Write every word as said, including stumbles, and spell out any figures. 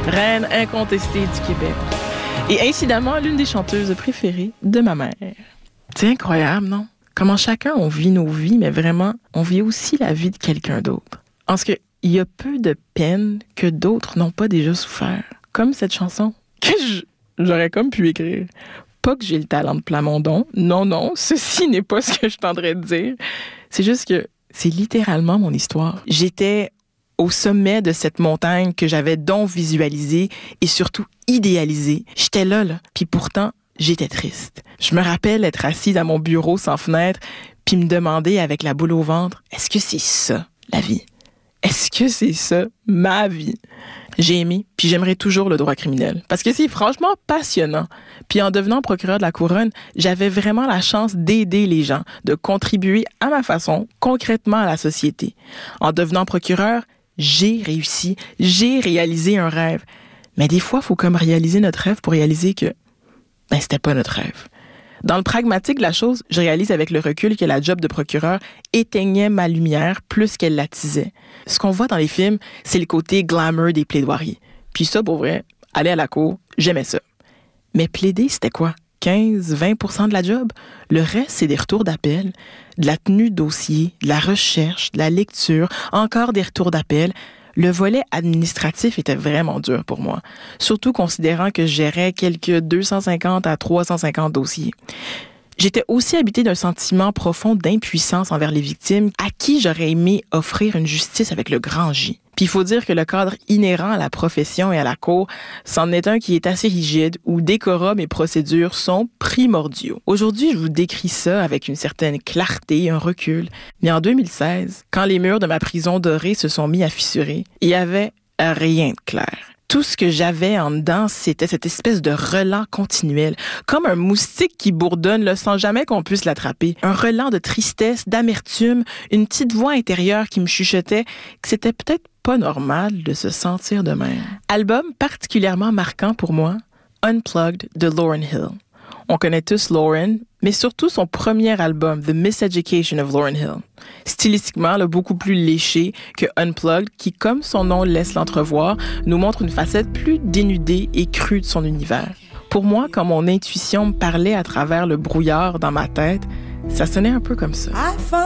reine incontestée du Québec. Et incidemment, l'une des chanteuses préférées de ma mère. C'est incroyable, non? Comment chacun, on vit nos vies, mais vraiment, on vit aussi la vie de quelqu'un d'autre. Parce qu'il y a peu de peines que d'autres n'ont pas déjà souffert. Comme cette chanson que je, j'aurais comme pu écrire. Pas que j'ai le talent de Plamondon. Non, non, ceci n'est pas ce que je tendrais de dire. C'est juste que c'est littéralement mon histoire. J'étais au sommet de cette montagne que j'avais donc visualisée et surtout idéalisée. J'étais là, là. Puis pourtant, j'étais triste. Je me rappelle être assise à mon bureau sans fenêtre puis me demander avec la boule au ventre, est-ce que c'est ça, la vie? Est-ce que c'est ça, ma vie? J'ai aimé, puis j'aimerais toujours le droit criminel. Parce que c'est franchement passionnant. Puis en devenant procureur de la Couronne, j'avais vraiment la chance d'aider les gens, de contribuer à ma façon, concrètement à la société. En devenant procureur, j'ai réussi, j'ai réalisé un rêve. Mais des fois, il faut comme réaliser notre rêve pour réaliser que ben, c'était pas notre rêve. Dans le pragmatique de la chose, je réalise avec le recul que la job de procureur éteignait ma lumière plus qu'elle l'attisait. Ce qu'on voit dans les films, c'est le côté glamour des plaidoiries. Puis ça, pour vrai, aller à la cour, j'aimais ça. Mais plaider, c'était quoi? quinze à vingt pour cent de la job? Le reste, c'est des retours d'appel, de la tenue de dossier, de la recherche, de la lecture, encore des retours d'appel. Le volet administratif était vraiment dur pour moi, surtout considérant que je gérais quelques deux cent cinquante à trois cent cinquante dossiers. J'étais aussi habitée d'un sentiment profond d'impuissance envers les victimes à qui j'aurais aimé offrir une justice avec le grand J. Puis il faut dire que le cadre inhérent à la profession et à la cour, c'en est un qui est assez rigide, où décorum et procédures sont primordiaux. Aujourd'hui, je vous décris ça avec une certaine clarté, un recul. Mais en deux mille seize, quand les murs de ma prison dorée se sont mis à fissurer, il y avait rien de clair. Tout ce que j'avais en dedans, c'était cette espèce de relent continuel, comme un moustique qui bourdonne là, sans jamais qu'on puisse l'attraper. Un relent de tristesse, d'amertume, une petite voix intérieure qui me chuchotait que c'était peut-être pas normal de se sentir de même. Album particulièrement marquant pour moi, Unplugged de Lauryn Hill. On connaît tous Lauryn, mais surtout son premier album, The Miseducation of Lauryn Hill. Stylistiquement, là, beaucoup plus léché que Unplugged, qui, comme son nom laisse l'entrevoir, nous montre une facette plus dénudée et crue de son univers. Pour moi, quand mon intuition me parlait à travers le brouillard dans ma tête, ça sonnait un peu comme ça.